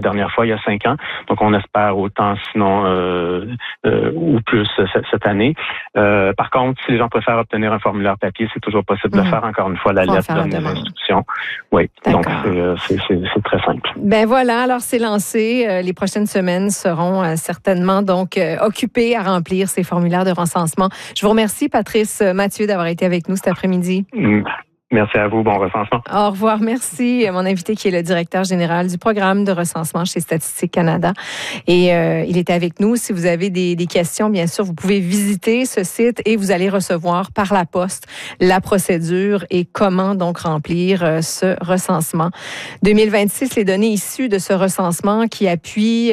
dernière fois, il y a 5 ans. Donc, on espère autant, sinon ou plus cette année. Par contre, si les gens préfèrent obtenir un formulaire papier, c'est toujours possible de faire. Encore une fois, la lettre donne les instructions. Oui, donc c'est très simple. Ben voilà, alors c'est lancé. Les prochaines semaines seront certainement donc occupées à remplir ces formulaires de recensement. Je vous remercie, Patrice Mathieu, d'avoir été avec nous cet après-midi. Merci à vous. Bon recensement. Au revoir. Merci. Mon invité qui est le directeur général du programme de recensement chez Statistique Canada. Et il était avec nous. Si vous avez des questions, bien sûr, vous pouvez visiter ce site et vous allez recevoir par la poste la procédure et comment donc remplir ce recensement. 2026, les données issues de ce recensement qui appuient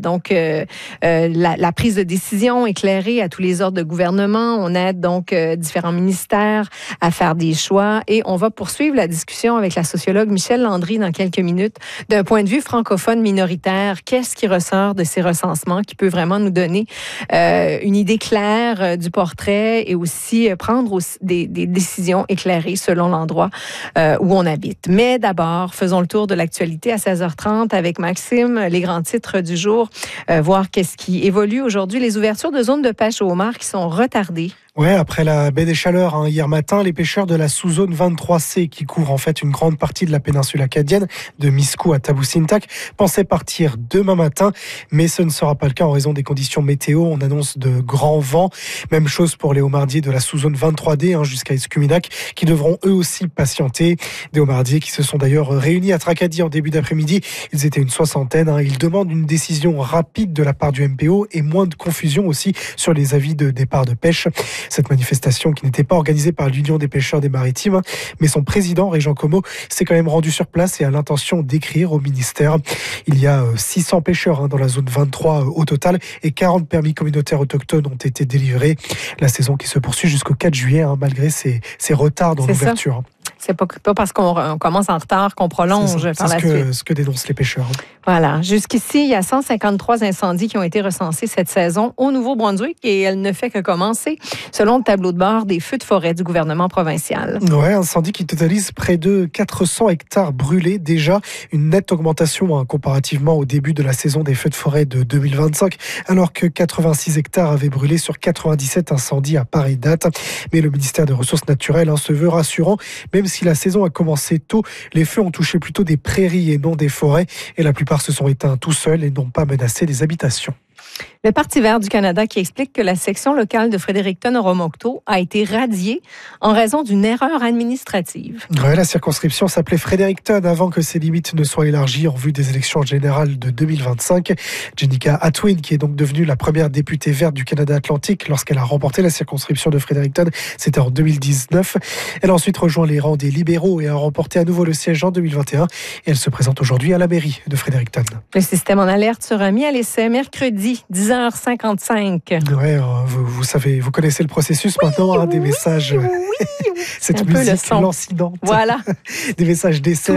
la prise de décision éclairée à tous les ordres de gouvernement. On aide donc différents ministères à faire des choix et on va poursuivre la discussion avec la sociologue Michèle Landry dans quelques minutes. D'un point de vue francophone minoritaire, qu'est-ce qui ressort de ces recensements qui peut vraiment nous donner une idée claire du portrait et aussi prendre des décisions éclairées selon l'endroit où on habite. Mais d'abord, faisons le tour de l'actualité à 16h30 avec Maxime, les grands titres du jour, voir qu'est-ce qui évolue aujourd'hui. Les ouvertures de zones de pêche au homard qui sont retardées. Ouais, après la baie des Chaleurs, hier matin, les pêcheurs de la sous-zone 23C, qui couvre en fait une grande partie de la péninsule acadienne, de Miscou à Tabusintac, pensaient partir demain matin, mais ce ne sera pas le cas en raison des conditions météo. On annonce de grands vents. Même chose pour les homardiers de la sous-zone 23D, jusqu'à Escuminac, qui devront eux aussi patienter. Des homardiers qui se sont d'ailleurs réunis à Tracadie en début d'après-midi. Ils étaient une soixantaine. Ils demandent une décision rapide de la part du MPO et moins de confusion aussi sur les avis de départ de pêche. Cette manifestation qui n'était pas organisée par l'Union des pêcheurs des maritimes, mais son président, Régent Comeau, s'est quand même rendu sur place et a l'intention d'écrire au ministère. Il y a 600 pêcheurs dans la zone 23 au total et 40 permis communautaires autochtones ont été délivrés. La saison qui se poursuit jusqu'au 4 juillet, malgré ces retards dans l'ouverture. C'est pas parce qu'on commence en retard qu'on prolonge par la suite. C'est ce que dénoncent les pêcheurs. Voilà. Jusqu'ici, il y a 153 incendies qui ont été recensés cette saison au Nouveau-Brunswick et elle ne fait que commencer, selon le tableau de bord des feux de forêt du gouvernement provincial. Ouais, incendie qui totalise près de 400 hectares brûlés. Déjà, une nette augmentation comparativement au début de la saison des feux de forêt de 2025, alors que 86 hectares avaient brûlé sur 97 incendies à pareille date. Mais le ministère des Ressources naturelles se veut rassurant. Même si la saison a commencé tôt, les feux ont touché plutôt des prairies et non des forêts. Et la plupart se sont éteints tout seuls et n'ont pas menacé des habitations. Le Parti vert du Canada qui explique que la section locale de Fredericton-Oromocto a été radiée en raison d'une erreur administrative. Ouais, la circonscription s'appelait Fredericton avant que ses limites ne soient élargies en vue des élections générales de 2025. Jenica Atwin, qui est donc devenue la première députée verte du Canada Atlantique lorsqu'elle a remporté la circonscription de Fredericton, c'était en 2019. Elle a ensuite rejoint les rangs des libéraux et a remporté à nouveau le siège en 2021. Et elle se présente aujourd'hui à la mairie de Fredericton. Le système en alerte sera mis à l'essai mercredi 10h55. Ouais, vous savez, vous connaissez le processus maintenant, des messages. Cette musique lancinante. Voilà. Des messages d'essai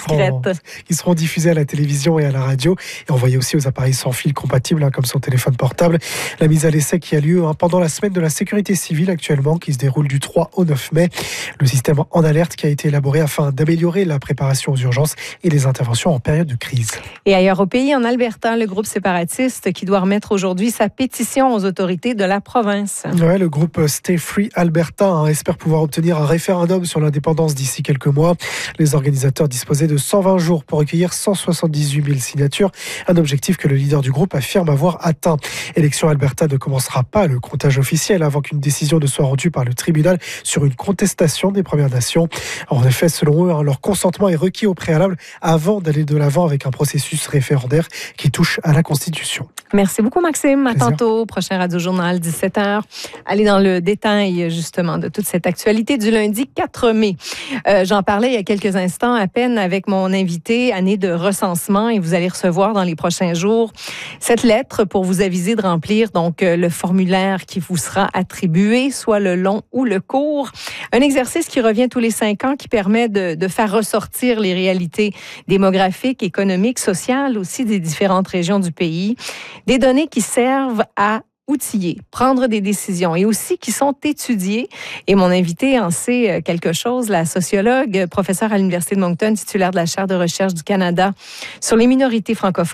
qui seront diffusés à la télévision et à la radio et envoyés aussi aux appareils sans fil compatibles, comme son téléphone portable. La mise à l'essai qui a lieu pendant la semaine de la sécurité civile actuellement, qui se déroule du 3 au 9 mai. Le système en alerte qui a été élaboré afin d'améliorer la préparation aux urgences et les interventions en période de crise. Et ailleurs au pays, en Alberta, le groupe séparatiste qui doit remettre aujourd'hui sa pétition aux autorités de la province. Ouais, le groupe Stay Free Alberta espère pouvoir obtenir un référendum sur l'indépendance d'ici quelques mois. Les organisateurs disposaient de 120 jours pour recueillir 178 000 signatures, un objectif que le leader du groupe affirme avoir atteint. Élection Alberta ne commencera pas le comptage officiel avant qu'une décision ne soit rendue par le tribunal sur une contestation des Premières Nations. En effet, selon eux, leur consentement est requis au préalable avant d'aller de l'avant avec un processus référendaire qui touche à la Constitution. Merci beaucoup, Maxime. À tantôt. Prochain Radio Journal, 17h. Allez dans le détail, justement, de toute cette actualité du lundi 4 mai. J'en parlais il y a quelques instants à peine avec mon invité, année de recensement, et vous allez recevoir dans les prochains jours cette lettre pour vous aviser de remplir donc le formulaire qui vous sera attribué, soit le long ou le court. Un exercice qui revient tous les 5 ans, qui permet de faire ressortir les réalités démographiques, économiques, sociales aussi des différentes régions du pays. Des données qui servent à outiller, prendre des décisions et aussi qui sont étudiées. Et mon invité en sait quelque chose, la sociologue, professeure à l'Université de Moncton, titulaire de la chaire de recherche du Canada sur les minorités francophones.